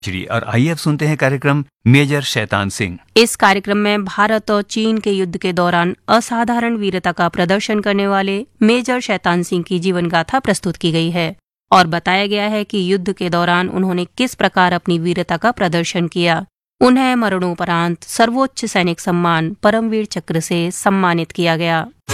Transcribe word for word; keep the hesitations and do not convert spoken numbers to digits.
जी, और आइए अब सुनते हैं कार्यक्रम मेजर शैतान सिंह। इस कार्यक्रम में भारत और चीन के युद्ध के दौरान असाधारण वीरता का प्रदर्शन करने वाले मेजर शैतान सिंह की जीवन गाथा प्रस्तुत की गई है और बताया गया है कि युद्ध के दौरान उन्होंने किस प्रकार अपनी वीरता का प्रदर्शन किया। उन्हें मरणोपरांत सर्वोच्च सैनिक सम्मान परमवीर चक्र से सम्मानित किया गया।